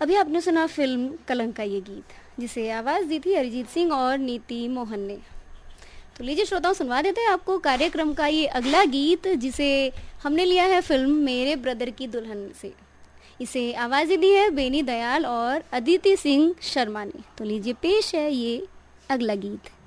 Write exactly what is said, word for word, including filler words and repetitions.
अभी आपने सुना फिल्म कलंक का ये गीत, जिसे आवाज़ दी थी अरिजीत सिंह और नीति मोहन ने। तो लीजिए श्रोताओं, सुनवा देते हैं आपको कार्यक्रम का ये अगला गीत, जिसे हमने लिया है फिल्म मेरे ब्रदर की दुल्हन से। इसे आवाज़ें दी है बेनी दयाल और अदिति सिंह शर्मा ने। तो लीजिए पेश है ये अगला गीत।